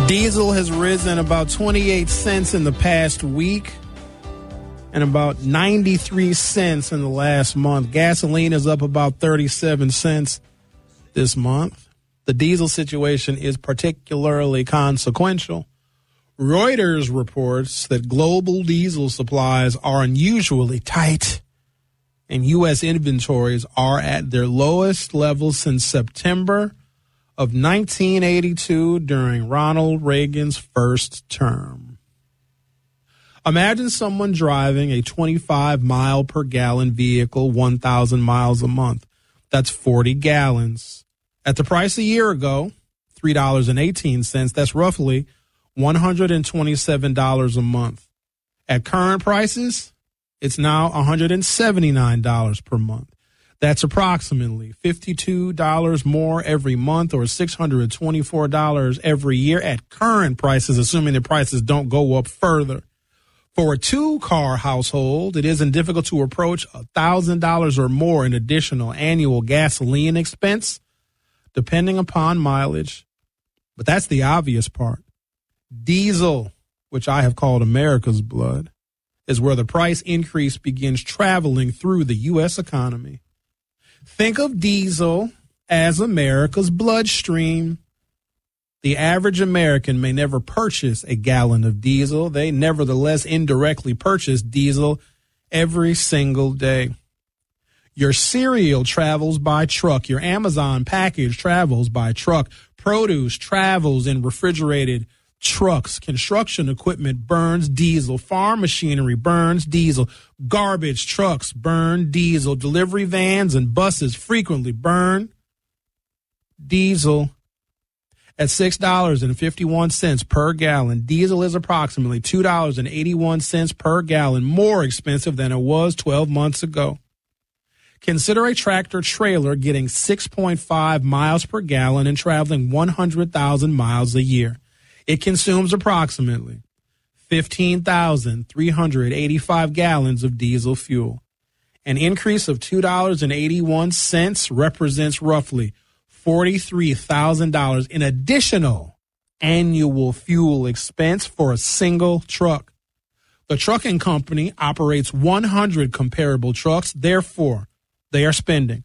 Diesel has risen about 28 cents in the past week and about 93 cents in the last month. Gasoline is up about 37 cents this month. The diesel situation is particularly consequential. Reuters reports that global diesel supplies are unusually tight, and U.S. inventories are at their lowest level since September of 1982 during Ronald Reagan's first term. Imagine someone driving a 25-mile-per-gallon vehicle 1,000 miles a month. That's 40 gallons. At the price a year ago, $3.18, that's roughly $127 a month. At current prices, it's now $179 per month. That's approximately $52 more every month, or $624 every year at current prices, assuming the prices don't go up further. For a two-car household, it isn't difficult to approach $1,000 or more in additional annual gasoline expense, depending upon mileage. But that's the obvious part. Diesel, which I have called America's blood, is where the price increase begins traveling through the U.S. economy. Think of diesel as America's bloodstream. The average American may never purchase a gallon of diesel. They nevertheless indirectly purchase diesel every single day. Your cereal travels by truck. Your Amazon package travels by truck. Produce travels in refrigerated trucks. Construction equipment burns diesel. Farm machinery burns diesel. Garbage trucks burn diesel. Delivery vans and buses frequently burn diesel. At $6.51 per gallon, diesel is approximately $2.81 per gallon more expensive than it was 12 months ago. Consider a tractor trailer getting 6.5 miles per gallon and traveling 100,000 miles a year. It consumes approximately 15,385 gallons of diesel fuel. An increase of $2.81 represents roughly $43,000 in additional annual fuel expense for a single truck. The trucking company operates 100 comparable trucks. Therefore, they are spending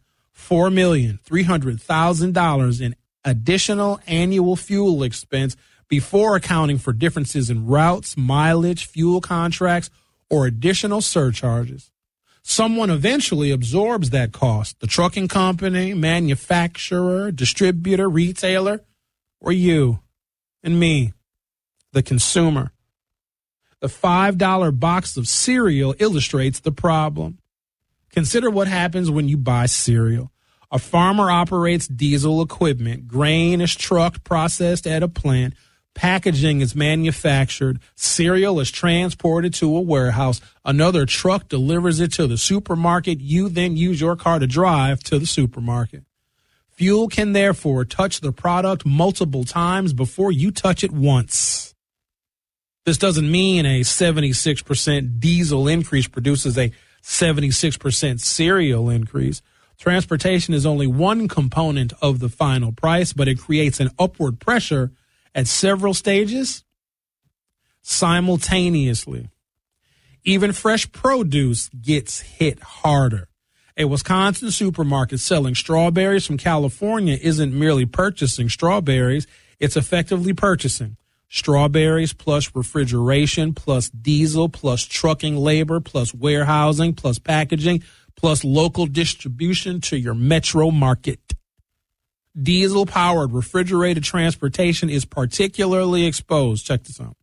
$4,300,000 in additional annual fuel expense before accounting for differences in routes, mileage, fuel contracts, or additional surcharges. Someone eventually absorbs that cost: the trucking company, manufacturer, distributor, retailer, or you and me, the consumer. The $5 box of cereal illustrates the problem. Consider what happens when you buy cereal. A farmer operates diesel equipment. Grain is trucked, processed at a plant. Packaging is manufactured. Cereal is transported to a warehouse. Another truck delivers it to the supermarket. You then use your car to drive to the supermarket. Fuel can therefore touch the product multiple times before you touch it once. This doesn't mean a 76% diesel increase produces a 76% cereal increase. Transportation is only one component of the final price, but it creates an upward pressure at several stages simultaneously. Even fresh produce gets hit harder. A Wisconsin supermarket selling strawberries from California isn't merely purchasing strawberries, it's effectively purchasing strawberries plus refrigeration plus diesel plus trucking labor plus warehousing plus packaging plus local distribution to your metro market. Diesel-powered refrigerated transportation is particularly exposed. Check this out.